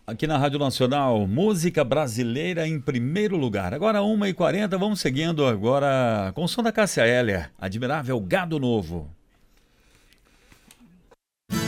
Aqui na Rádio Nacional, música brasileira em primeiro lugar. Agora 1h40, vamos seguindo agora com o som da Cássia Eller, Admirável Gado Novo.